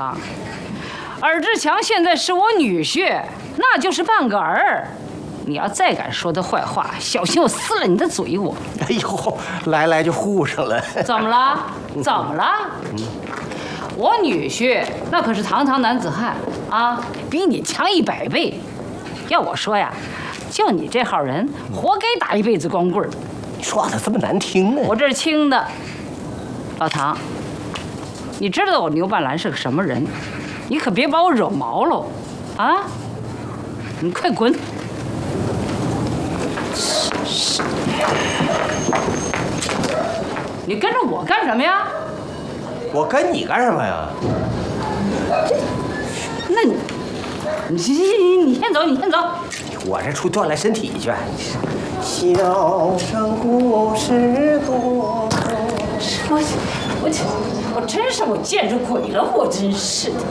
堂，尔志强现在是我女婿，那就是半个儿。你要再敢说他坏话，小心我撕了你的嘴！我。 哎呦，来就护上了。 怎么了？怎么了？我女婿那可是堂堂男子汉啊，比你强100倍。要我说呀，就你这号人，活该打一辈子光棍。 说的这么难听呢？ 我这是轻的。老唐，你知道我牛半兰是个什么人，你可别把我惹毛了啊！你快滚！你跟着我干什么呀？ 我跟你干什么呀？ 那你先走，你先走。 我这出锻炼身体去。笑声故事多。 我真是我见着鬼了，我真是的，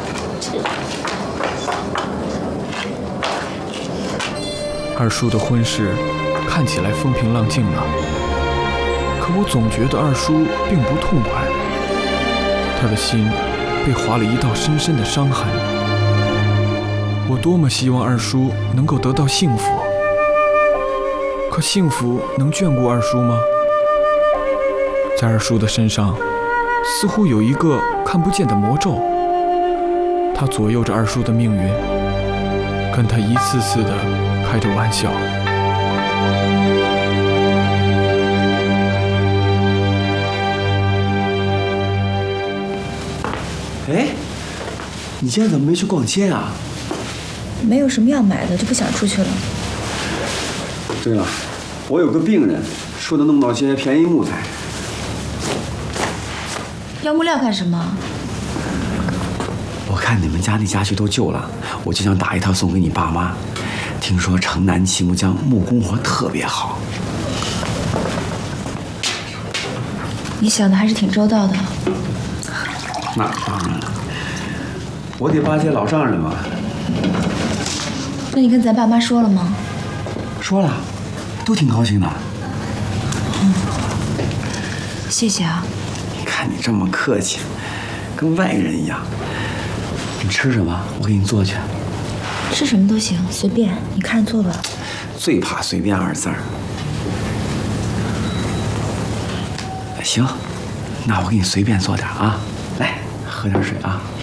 二叔的婚事看起来风平浪静了，可我总觉得二叔并不痛快，他的心被划了一道深深的伤痕。我多么希望二叔能够得到幸福，可幸福能眷顾二叔吗？在二叔的身上，似乎有一个看不见的魔咒，它左右着二叔的命运，跟他一次次的开着玩笑。 哎，你今天怎么没去逛街啊？ 没有什么要买的，就不想出去了。 对了，我有个病人说能弄到些便宜木材。 要木料干什么？ 我看你们家那家具都旧了，我就想打一套送给你爸妈。听说城南齐木匠木工活特别好。 你想的还是挺周到的。 那当然了，我得巴结老丈人嘛。 那你跟咱爸妈说了吗？ 说了，都挺高兴的。 谢谢啊。 看你这么客气，跟外人一样。你吃什么？我给你做去。 吃什么都行，随便，你看着做吧。 最怕随便2字儿。行，那我给你随便做点啊。来，喝点水啊。